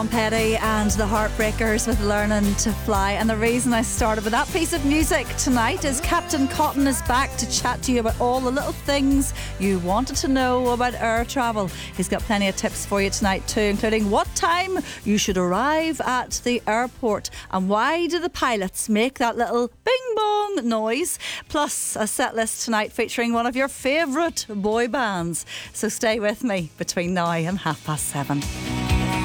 Petty and the Heartbreakers with Learning to Fly. And the reason I started with that piece of music tonight is Captain Cotton is back to chat to you about all the little things you wanted to know about air travel. He's got plenty of tips for you tonight too, including what time you should arrive at the airport and why do the pilots make that little bing bong noise, plus a set list tonight featuring one of your favourite boy bands. So stay with me between now and 7:30.